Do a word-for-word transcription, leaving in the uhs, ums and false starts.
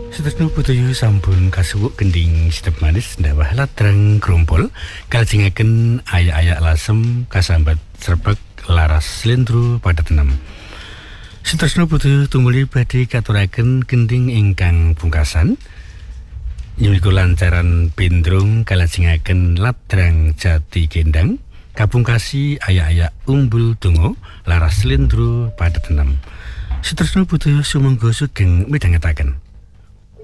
Sutresno Butoyo sampun kasuwuk gending sedep manis ndawah ladrang grompol kalajengaken ayak-ayak lasem kasambat srebeg laras slendro padatenem. Sutresno Butoyo tumuli badhe katuraken gending ingkang pungkasan yaiku lancaran pindrung kalajengaken ladrang jati gendang kapungkasi ayak-ayak umbul donga laras slendro padatenem. Sutresno Butoyo sumangga sugeng midhangetaken.